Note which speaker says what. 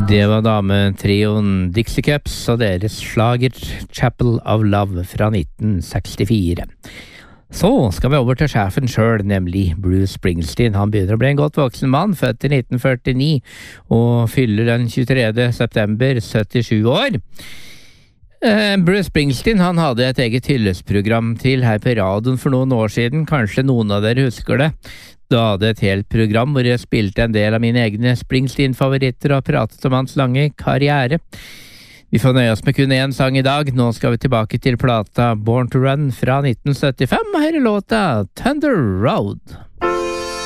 Speaker 1: Det var dametrioen Dixie Cups og deres slager Chapel of Love fra 1964. Så skal vi over til sjefen selv, nemlig Bruce Springsteen. Han begynner å bli en godt voksen mann, født i 1949, og fyller den 23. september 77 år. Bruce Springsteen, han hadde et eget hyllestprogram til her på radioen for noen år siden, kanskje noen av dere husker det. Da hadde et helt program hvor jeg spilte en del av mine egne Springsteen-favoritter og pratet om hans lange karriere. Vi får nøye oss med kun én sang i dag. Nå skal vi tilbake til plata Born to Run fra 1975, og her er låta Thunder Road.